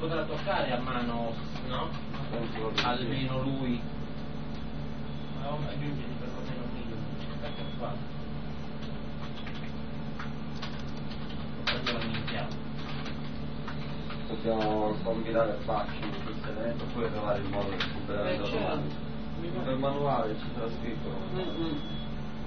potrà toccare a mano, no? Almeno lui. Ma aggiungiti perlomeno un minimo. Ecco qua. Quando lo iniziamo. Possiamo combinare facci in questo evento oppure trovare il modo di superare il automatico. Per manuale ci sarà scritto.